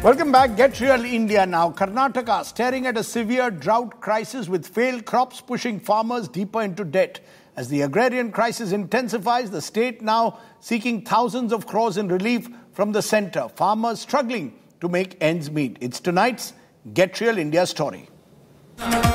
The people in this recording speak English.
Welcome back. Get Real India now. Karnataka staring at a severe drought crisis with failed crops pushing farmers deeper into debt. As the agrarian crisis intensifies, the state now seeking thousands of crores in relief from the centre. Farmers struggling to make ends meet. It's tonight's Get Real India story.